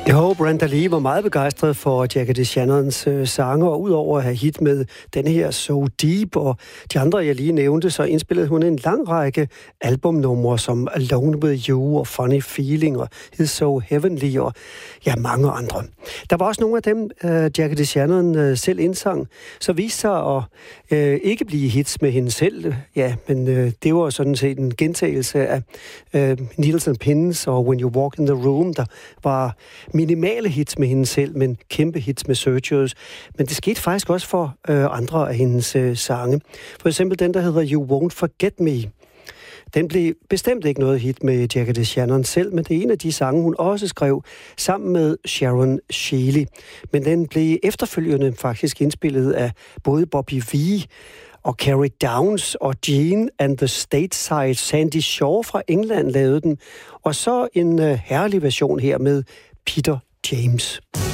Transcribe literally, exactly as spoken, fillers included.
Jo, Brenda Lee var meget begejstret for Jackie DeShannons øh, sange, og udover at have hit med den her So Deep og de andre, jeg lige nævnte, så indspillede hun en lang række albumnumre som Alone With You og Funny Feeling og It's So Heavenly og ja, mange andre. Der var også nogle af dem, øh, Jackie DeShannon øh, selv indsang, så viste sig at øh, ikke blive hits med hende selv. Ja, men øh, det var sådan set en gentagelse af øh, Needles and Pins og When You Walk in the Room, der var minimale hits med hende selv, men kæmpe hits med Searchers. Men det skete faktisk også for øh, andre af hendes øh, sange. For eksempel den, der hedder You Won't Forget Me. Den blev bestemt ikke noget hit med Jackie DeShannon selv, men det er en af de sange, hun også skrev sammen med Sharon Shealy. Men den blev efterfølgende faktisk indspillet af både Bobby Vee og Carrie Downs og Gene and the Stateside. Sandy Shaw fra England lavede den. Og så en øh, herlig version her med Peter James.